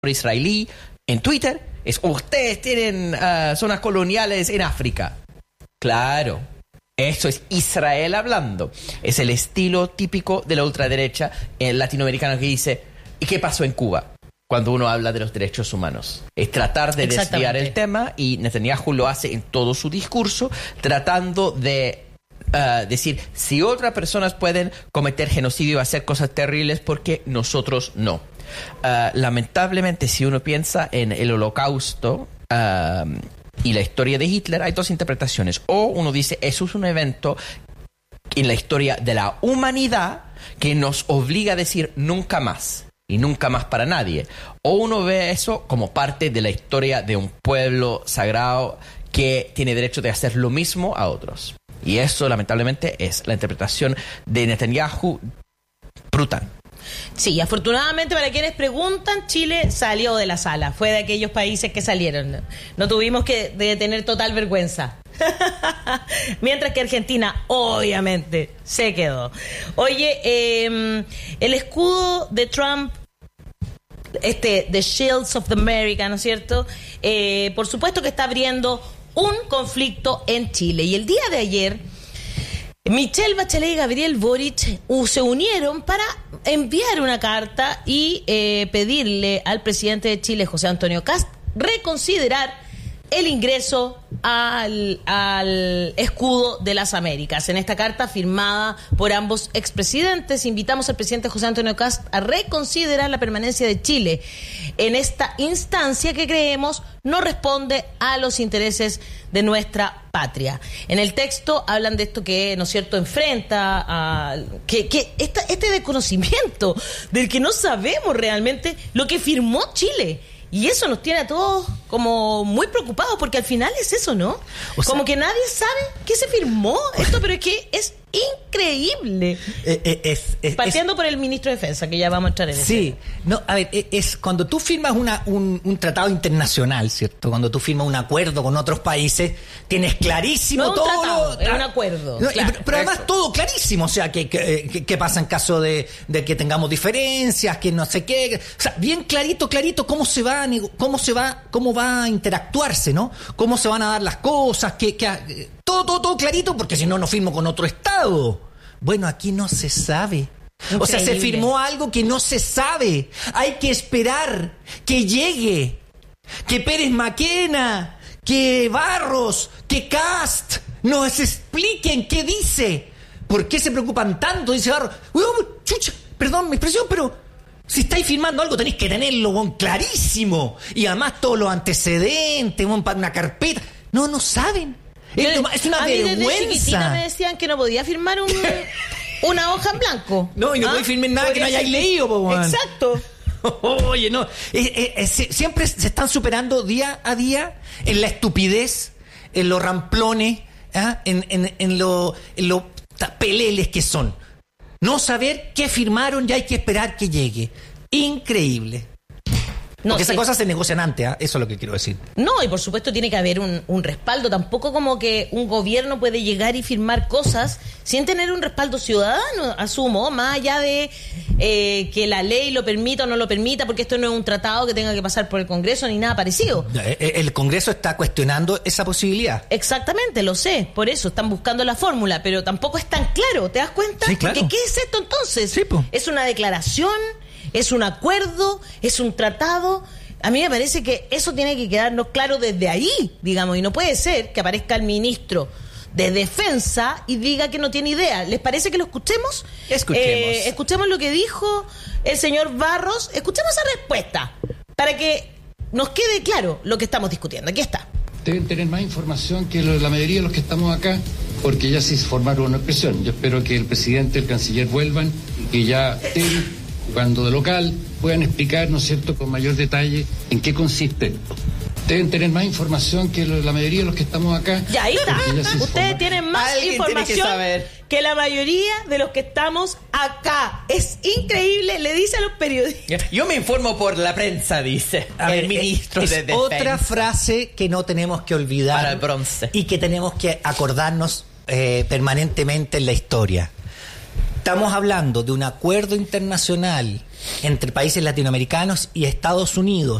israelí en Twitter es: ustedes tienen zonas coloniales en África. Claro, eso es Israel hablando. Es el estilo típico de la ultraderecha latinoamericana que dice: ¿y qué pasó en Cuba? Cuando uno habla de los derechos humanos. Es tratar de desviar el tema, y Netanyahu lo hace en todo su discurso, tratando de decir: si otras personas pueden cometer genocidio y hacer cosas terribles, ¿por qué nosotros no? Lamentablemente, si uno piensa en el Holocausto y la historia de Hitler, hay dos interpretaciones. O uno dice: eso es un evento en la historia de la humanidad que nos obliga a decir nunca más. Y nunca más para nadie. O uno ve eso como parte de la historia de un pueblo sagrado que tiene derecho de hacer lo mismo a otros. Y eso, lamentablemente, es la interpretación de Netanyahu brutal. Sí, afortunadamente para quienes preguntan, Chile salió de la sala. Fue de aquellos países que salieron. No tuvimos que tener total vergüenza. Mientras que Argentina, obviamente, se quedó. Oye, el escudo de Trump, The Shields of America, ¿no es cierto? Por supuesto que está abriendo un conflicto en Chile. Y el día de ayer, Michelle Bachelet y Gabriel Boric se unieron para enviar una carta y pedirle al presidente de Chile, José Antonio Kast, reconsiderar el ingreso al escudo de las Américas. En esta carta firmada por ambos expresidentes, invitamos al presidente José Antonio Kast a reconsiderar la permanencia de Chile en esta instancia que creemos no responde a los intereses de nuestra patria. En el texto hablan de esto que, ¿no es cierto?, enfrenta a este desconocimiento del que no sabemos realmente lo que firmó Chile. Y eso nos tiene a todos como muy preocupados, porque al final es eso, ¿no? O sea, como que nadie sabe qué se firmó esto, pero es que es increíble. Partiendo por el ministro de Defensa, que ya vamos a entrar en eso. Sí, no, a ver, es cuando tú firmas un tratado internacional, ¿cierto? Cuando tú firmas un acuerdo con otros países, tienes clarísimo no todo. Un tratado, es un acuerdo. No, claro, pero además todo clarísimo, o sea, qué pasa en caso de que tengamos diferencias, que no sé qué. O sea, bien clarito cómo va a interactuarse, ¿no? Cómo se van a dar las cosas, todo clarito, porque si no, no firmo con otro estado. Bueno, aquí no se sabe. Increíble. O sea, se firmó algo que no se sabe. Hay que esperar que llegue, que Pérez Maquena, que Barros, que Kast nos expliquen qué dice. ¿Por qué se preocupan tanto? Dice Barros. Chucha, perdón mi expresión, pero si estáis firmando algo tenéis que tenerlo clarísimo. Y además todos los antecedentes, una carpeta. No saben. Es una vergüenza. Desde chiquitina me decían que no podía firmar una hoja en blanco. No, y no podéis firmar nada que no hayáis leído, po, man. Exacto. Oye, no. Siempre se están superando día a día en la estupidez, en los ramplones, en lo peleles que son. No saber qué firmaron, ya hay que esperar que llegue. Increíble. Porque esas cosas se negocian antes, eso es lo que quiero decir. No, y por supuesto tiene que haber un respaldo. Tampoco como que un gobierno puede llegar y firmar cosas sin tener un respaldo ciudadano, asumo, más allá de que la ley lo permita o no lo permita, porque esto no es un tratado que tenga que pasar por el Congreso ni nada parecido. El Congreso está cuestionando esa posibilidad. Exactamente, lo sé, por eso están buscando la fórmula, pero tampoco es tan claro, ¿te das cuenta? Sí, claro. Porque ¿qué es esto entonces? Sí, po. ¿Es una declaración? ¿Es un acuerdo? ¿Es un tratado? A mí me parece que eso tiene que quedarnos claro desde ahí, digamos, y no puede ser que aparezca el ministro de Defensa y diga que no tiene idea. ¿Les parece que lo escuchemos? Escuchemos lo que dijo el señor Barros, escuchemos esa respuesta para que nos quede claro lo que estamos discutiendo. Aquí está. Deben tener más información que la mayoría de los que estamos acá, porque ya se formaron una expresión. Yo espero que el presidente y el canciller vuelvan y que ya estén jugando de local, puedan explicar, ¿no es cierto?, con mayor detalle en qué consiste. Deben tener más información que la mayoría de los que estamos acá. Ya, ahí está. Ustedes tienen más información que la mayoría de los que estamos acá. Es increíble, le dice a los periodistas. Yo me informo por la prensa, dice el ministro de Defensa. Otra frase que no tenemos que olvidar. Para el bronce. Y que tenemos que acordarnos permanentemente en la historia. Estamos hablando de un acuerdo internacional entre países latinoamericanos y Estados Unidos.